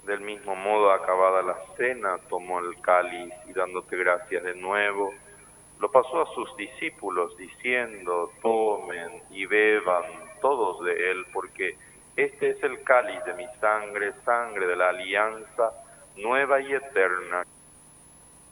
Del mismo modo, acabada la cena, tomó el cáliz y dándote gracias de nuevo, lo pasó a sus discípulos diciendo, tomen y beban todos de él, porque este es el cáliz de mi sangre, sangre de la alianza nueva y eterna.